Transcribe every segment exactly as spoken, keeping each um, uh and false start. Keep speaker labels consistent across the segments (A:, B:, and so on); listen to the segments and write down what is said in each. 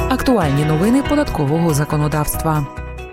A: Актуальні новини податкового законодавства.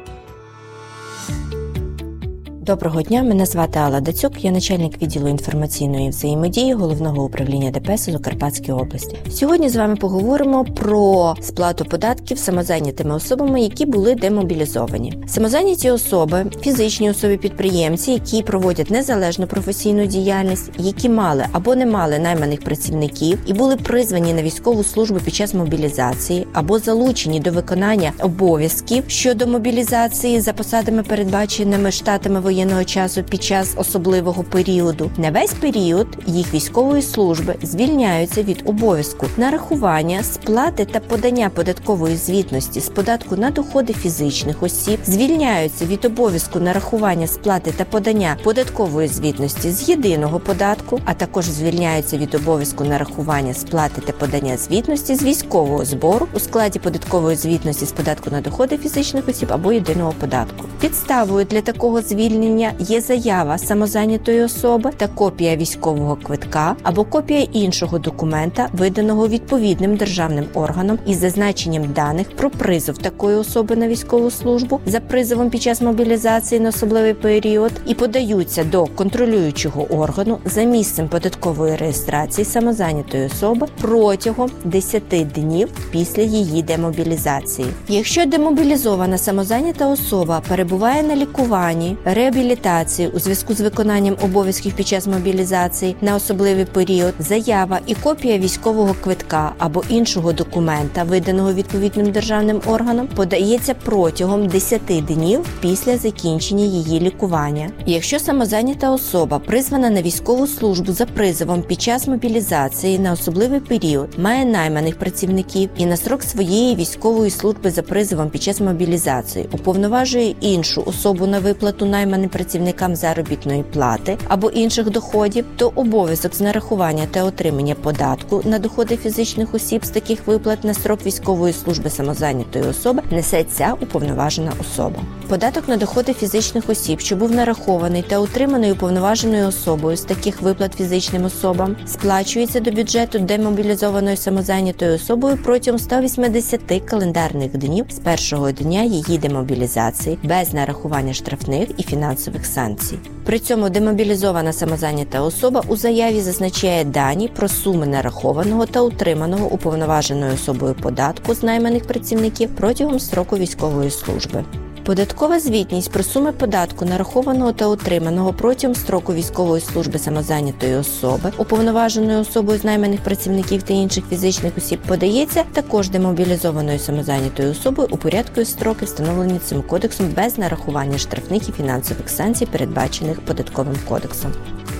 B: Доброго дня, мене звати Алла Дацюк, я начальник відділу інформаційної взаємодії Головного управління ДПС у Закарпатській області. Сьогодні з вами поговоримо про сплату податків самозайнятими особами, які були демобілізовані. Самозайняті особи, фізичні особи-підприємці, які проводять незалежну професійну діяльність, які мали або не мали найманих працівників і були призвані на військову службу під час мобілізації, або залучені до виконання обов'язків щодо мобілізації за посадами, передбаченими штатами воєнного часу під час особливого періоду. На весь період їх військової служби звільняються від обов'язку нарахування, сплати та подання податкової звітності з податку на доходи фізичних осіб, звільняються від обов'язку нарахування, сплати та подання податкової звітності з єдиного податку, а також звільняються від обов'язку нарахування, сплати та подання звітності з військового збору у складі податкової звітності з податку на доходи фізичних осіб або єдиного податку. Підставою для такого звільнення є заява самозайнятої особи та копія військового квитка або копія іншого документа, виданого відповідним державним органом із зазначенням даних про призов такої особи на військову службу за призовом під час мобілізації на особливий період і подаються до контролюючого органу за місцем податкової реєстрації самозайнятої особи протягом десяти днів після її демобілізації. Якщо демобілізована самозайнята особа перебуває на лікуванні, реабілітації у зв'язку з виконанням обов'язків під час мобілізації на особливий період, заява і копія військового квитка або іншого документа, виданого відповідним державним органом, подається протягом десяти днів після закінчення її лікування. Якщо самозайнята особа призвана на військову службу за призовом під час мобілізації на особливий період, має найманих працівників і на строк своєї військової служби за призовом під час мобілізації уповноважує іншу особу на виплату найманим працівникам заробітної плати або інших доходів, то обов'язок з нарахування та отримання податку на доходи фізичних осіб з таких виплат на строк військової служби самозайнятої особи несе ця уповноважена особа. Податок на доходи фізичних осіб, що був нарахований та отриманий уповноваженою особою з таких виплат фізичним особам, сплачується до бюджету демобілізованою самозайнятою особою протягом ста вісімдесяти календарних днів з першого дня її демобілізації без нарахування штрафних і фінансових санкцій. При цьому демобілізована самозайнята особа у заяві зазначає дані про суми нарахованого та утриманого уповноваженою особою податку з найманих працівників протягом строку військової служби. Податкова звітність про суми податку, нарахованого та отриманого протягом строку військової служби самозайнятої особи, уповноваженою особою з найманих працівників та інших фізичних осіб, подається також демобілізованою самозайнятою особою у порядку і строки, встановлені цим кодексом, без нарахування штрафних і фінансових санкцій, передбачених Податковим кодексом.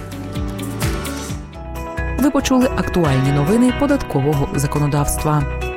A: Ви почули актуальні новини податкового законодавства.